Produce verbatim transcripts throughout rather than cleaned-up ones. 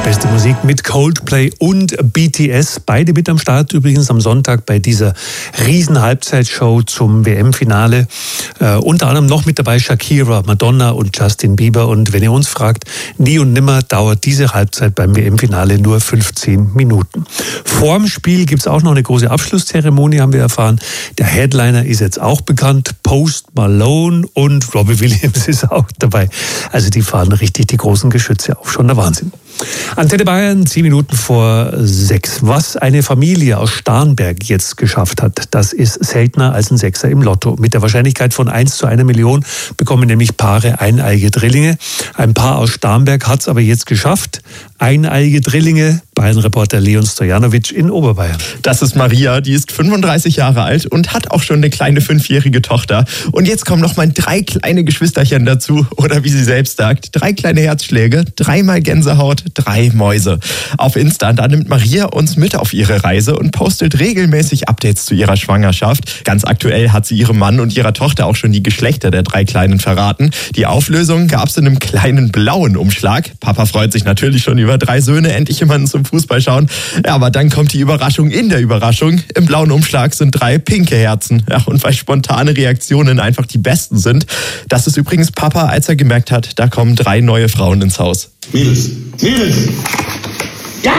Beste Musik mit Coldplay und B T S. Beide mit am Start übrigens am Sonntag bei dieser riesen Halbzeitshow zum W M-Finale. Äh, unter anderem noch mit dabei Shakira, Madonna und Justin Bieber. Und wenn ihr uns fragt, nie und nimmer dauert diese Halbzeit beim W M-Finale nur fünfzehn Minuten. Vorm Spiel gibt es auch noch eine große Abschlusszeremonie, haben wir erfahren. Der Headliner ist jetzt auch bekannt. Post Malone und Robbie Williams ist auch dabei. Also die fahren richtig die großen Geschütze auf. Schon der Wahnsinn. Antenne Bayern, zehn Minuten vor sechs. Was eine Familie aus Starnberg jetzt geschafft hat, das ist seltener als ein Sechser im Lotto. Mit der Wahrscheinlichkeit von eins zu einer Million bekommen nämlich Paare eineiige Drillinge. Ein Paar aus Starnberg hat es aber jetzt geschafft. Eineiige Drillinge, Bayern-Reporter Leon Stojanovic in Oberbayern. Das ist Maria, die ist fünfunddreißig Jahre alt und hat auch schon eine kleine fünfjährige Tochter. Und jetzt kommen noch mal drei kleine Geschwisterchen dazu. Oder wie sie selbst sagt, drei kleine Herzschläge, dreimal Gänsehaut, drei Mäuse. Auf Insta, da nimmt Maria uns mit auf ihre Reise und postet regelmäßig Updates zu ihrer Schwangerschaft. Ganz aktuell hat sie ihrem Mann und ihrer Tochter auch schon die Geschlechter der drei Kleinen verraten. Die Auflösung gab es in einem kleinen blauen Umschlag. Papa freut sich natürlich schon über drei Söhne, endlich jemanden zum Fußball schauen. Ja, aber dann kommt die Überraschung in der Überraschung. Im blauen Umschlag sind drei pinke Herzen. Ja, und weil spontane Reaktionen einfach die besten sind, das ist übrigens Papa, als er gemerkt hat, da kommen drei neue Frauen ins Haus. Mädels, Mädels! Ja!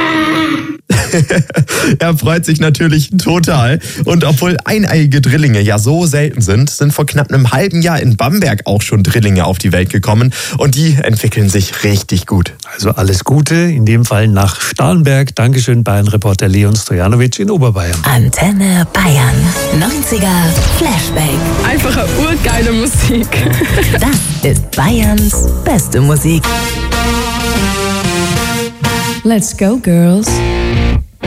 Er freut sich natürlich total. Und obwohl eineiige Drillinge ja so selten sind, sind vor knapp einem halben Jahr in Bamberg auch schon Drillinge auf die Welt gekommen. Und die entwickeln sich richtig gut. Also alles Gute, in dem Fall nach Starnberg. Dankeschön, Bayern-Reporter Leon Stojanovic in Oberbayern. Antenne Bayern. neunziger Flashback. Einfache urgeile Musik. Das ist Bayerns beste Musik. Let's go, girls.